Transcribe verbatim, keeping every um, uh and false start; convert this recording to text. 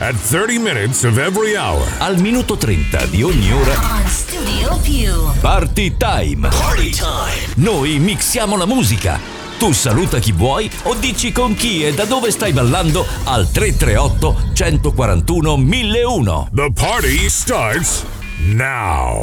At thirty minutes of every hour. Al minuto trenta di ogni ora. On Studio Più. Party time. Party time. Noi mixiamo la musica. Tu saluta chi vuoi o dici con chi e da dove stai ballando al tre tre otto, uno quattro uno, mille uno. The party starts now.